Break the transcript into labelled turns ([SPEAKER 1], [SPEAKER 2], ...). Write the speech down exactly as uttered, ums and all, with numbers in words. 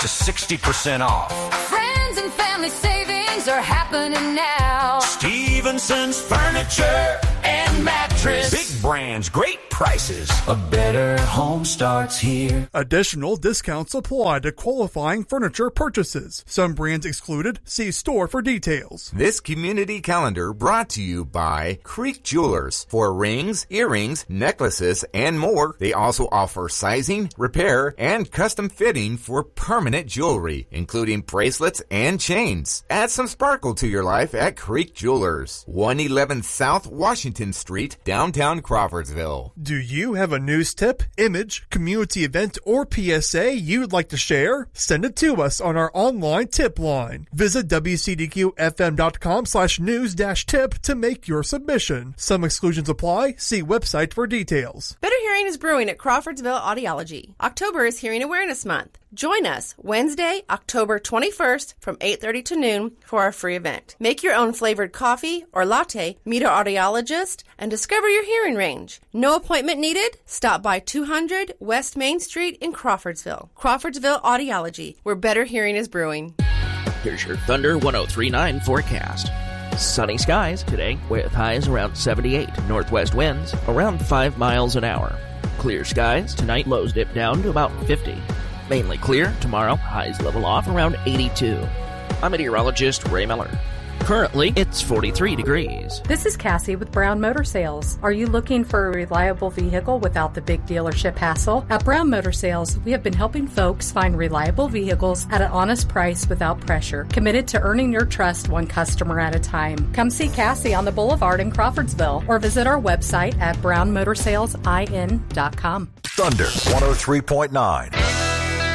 [SPEAKER 1] to sixty percent off.
[SPEAKER 2] Friends and family savings are happening now.
[SPEAKER 1] Stevenson's Furniture and Mattress. Big brands, great prices. A better home starts here.
[SPEAKER 3] Additional discounts apply to qualifying furniture purchases. Some brands excluded. See store for details.
[SPEAKER 4] This community calendar brought to you by Creek Jewelers. For rings, earrings, necklaces, and more, they also offer sizing, repair, and custom fitting for permanent jewelry, including bracelets and chains. Add some sparkle to your life at Creek Jewelers, one eleven South Washington Street, downtown Crawfordsville.
[SPEAKER 3] Do you have a news tip, image, community event, or P S A you'd like to share? Send it to us on our online tip line. Visit W C D Q F M dot com slash news dash tip to make your submission. Some exclusions apply. See website for details.
[SPEAKER 5] Better Hearing is brewing at Crawfordsville Audiology. October is Hearing Awareness Month. Join us Wednesday, October twenty-first from eight thirty to noon for our free event. Make your own flavored coffee or latte, meet our audiologist, and discover your hearing range. No appointment needed? Stop by two hundred West Main Street in Crawfordsville. Crawfordsville Audiology, where better hearing is brewing.
[SPEAKER 6] Here's your Thunder one oh three point nine forecast. Sunny skies today with highs around seventy-eight. Northwest winds around five miles an hour. Clear skies tonight, lows dip down to about fifty. Mainly clear tomorrow, highs level off around eighty-two. I'm meteorologist Ray Miller. Currently, it's forty-three degrees.
[SPEAKER 7] This is Cassie with Brown Motor Sales. Are you looking for a reliable vehicle without the big dealership hassle? At Brown Motor Sales, we have been helping folks find reliable vehicles at an honest price without pressure, committed to earning your trust one customer at a time. Come see Cassie on the Boulevard in Crawfordsville or visit our website at brown motor sales in dot com.
[SPEAKER 8] Thunder one oh three point nine.